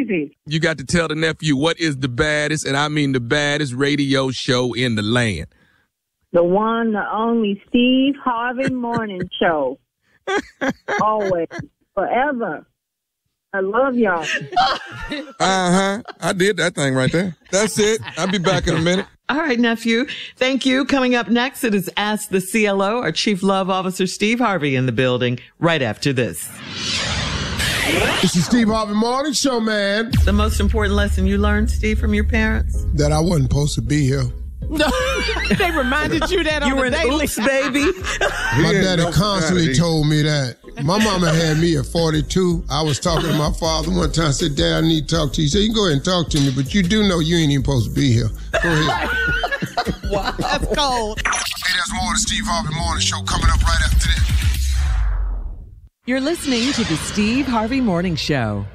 crazy. You got to tell the nephew what is the baddest, and I mean the baddest radio show in the land. The one, the only Steve Harvey Morning Show. Always. Forever. I love y'all. I did that thing right there. That's it. I'll be back in a minute. All right, nephew. Thank you. Coming up next, it is Ask the CLO. Our Chief Love Officer, Steve Harvey, in the building right after this. This is Steve Harvey Morning Show, man. The most important lesson you learned, Steve, from your parents? That I wasn't supposed to be here. No, they reminded you that on the daily. You were an oops, baby. My daddy constantly told me that. My mama had me at 42. I was talking to my father one time. I said, Dad, I need to talk to you. He said, you can go ahead and talk to me, but you do know you ain't even supposed to be here. Go ahead. Wow. That's cold. Hey, there's more of the Steve Harvey Morning Show coming up right after this. You're listening to the Steve Harvey Morning Show.